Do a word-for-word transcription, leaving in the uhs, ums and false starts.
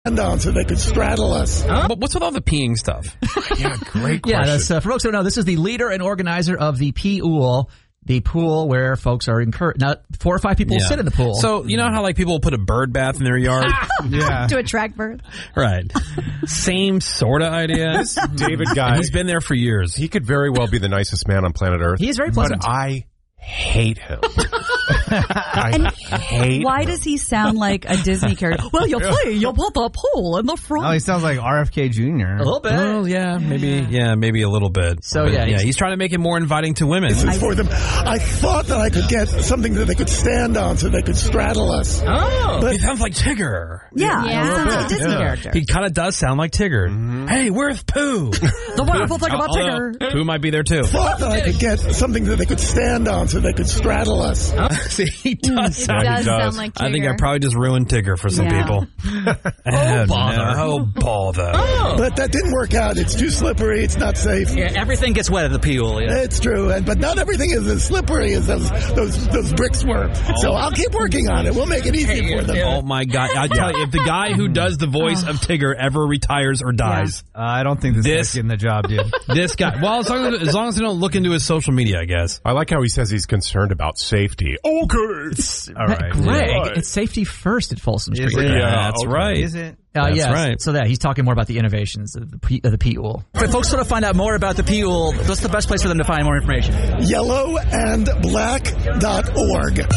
on so they could straddle us. Huh? But what's with all the peeing stuff? Yeah, great question. Yeah, that's, uh, for folks who don't know, this is the leader and organizer of the P-Ool, the pool where folks are encouraged. Now, four or five people Yeah. will sit in the pool. So, you know how like people will put a bird bath in their yard? Yeah. To attract birds. Right. Same sort of idea. This David guy, And he's been there for years. he could very well be the nicest man on planet Earth. He is very pleasant. But I hate him. I And hate why him. does he sound like a Disney character? Well, you play, you put the pool in the front. Oh, he sounds like R F K Junior a little bit. Well, yeah, maybe, yeah, maybe a little bit. So, But, yeah, yeah, he's- he's trying to make it more inviting to women. This is for them. I thought that I could get something that they could stand on so they could straddle us. Oh, But- he sounds like Tigger. yeah, Yeah. he sounds like a Disney Yeah. character. He kind of does sound like Tigger. Hey, where's Pooh? The wonderful thing about Although, Tigger. Pooh might be there too. Thought that I could get something that they could stand on so they could straddle us. See, he does It sound. does does. sound like I think I Tigger. probably just ruined Tigger for some Yeah. people. oh, bother. Oh, bother. But that didn't work out. It's too slippery. It's not safe. Yeah, everything gets wet at the P-Ool. Yeah. It's true, and but not everything is as slippery as those those, those bricks were. So I'll keep working on it. We'll make it easy for them. Oh, my God. I tell you, if the guy who does the voice of Tigger ever retires or dies, Uh, I don't think this, This- guy's getting the job, dude. this guy, well, as long as, as long as they don't look into his social media, I guess. I like how he says he's concerned about safety. Okay. All right. Greg, Yeah. it's safety first at Folsom Is Street. it? Yeah, that's okay. right. Is it? Uh, That's yes. right. So that he's talking more about the innovations of the, P- of the P-Ool. For folks want to find out more about the P-Ool, what's the best place for them to find more information? Yellow and black dot org.